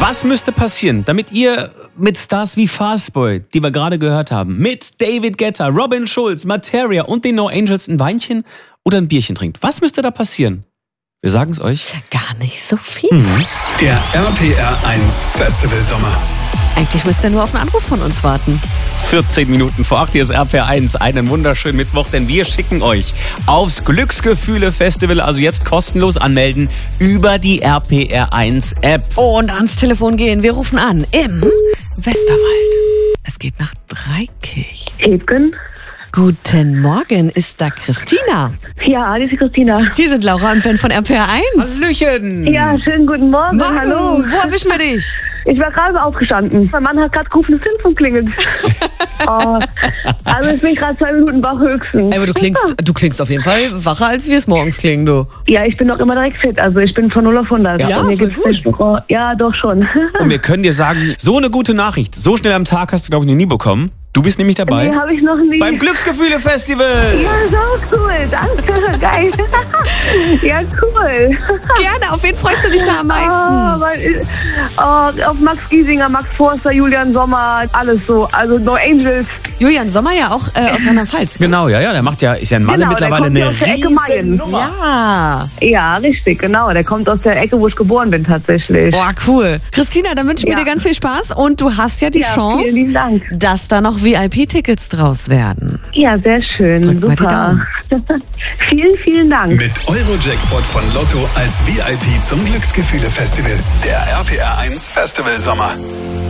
Was müsste passieren, damit ihr mit Stars wie Fastboy, die wir gerade gehört haben, mit David Guetta, Robin Schulz, Materia und den No Angels ein Weinchen oder ein Bierchen trinkt? Was müsste da passieren? Wir sagen es euch. Gar nicht so viel. Der RPR1 Festival Sommer. Eigentlich müsst ihr nur auf einen Anruf von uns warten. 14 Minuten vor 8, hier ist RPR1. Einen wunderschönen Mittwoch, denn wir schicken euch aufs Glücksgefühle-Festival, also jetzt kostenlos anmelden, über die RPR1 App. Und ans Telefon gehen. Wir rufen an im Westerwald. Es geht nach Dreikirch. Eben. Guten Morgen, ist da Christina? Ja, das ist Christina. Hier sind Laura und Ben von RPR1. Hallöchen! Ja, schönen guten Morgen. Morgen. Hallo. Wo erwischen wir dich? Ich war gerade aufgestanden. Mein Mann hat gerade gerufen, das Telefon klingelt. Also ich bin gerade 2 Minuten wach höchstens. Aber du klingst auf jeden Fall wacher, als wir es morgens klingen, du. Ja, ich bin doch immer direkt fit. Also ich bin von 0 auf 100. Ja, Und mir voll gibt's gut. nicht noch- Ja, doch schon. Und wir können dir sagen, so eine gute Nachricht, so schnell am Tag hast du, glaube ich, noch nie bekommen. Du bist nämlich dabei Nee, habe ich noch nie. beim Glücksgefühle-Festival. Ja, so cool. Danke. Geil. Ja, cool. Gerne, auf wen freust du dich da am meisten? Auf Max Giesinger, Max Forster, Julian Sommer, alles so. Also No Angels. Julian Sommer ja auch aus Rheinland-Pfalz. Ne? Genau, ja, der macht ja, ist ja in Malle Genau, mittlerweile der kommt ja eine aus der Ecke Mayen. Riesennummer. Ja. Ja, richtig, genau. Der kommt aus der Ecke, wo ich geboren bin tatsächlich. Boah, cool. Christina, dann wünschen wir Ja. dir ganz viel Spaß und du hast ja die Ja, Chance, vielen lieben Dank. dass da noch VIP-Tickets draus werden. Ja, sehr schön. Drück mal die Super. Vielen, vielen Dank. Mit Eurojackpot von Lotto als VIP zum Glücksgefühle Festival. Der RPR1 Festival Sommer.